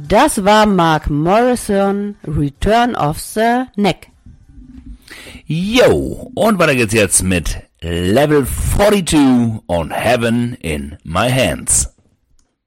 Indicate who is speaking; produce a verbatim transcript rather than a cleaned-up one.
Speaker 1: Das war Mark Morrison, Return of the Neck.
Speaker 2: Yo, und weiter geht's jetzt mit Level zweiundvierzig und Heaven in My Hands.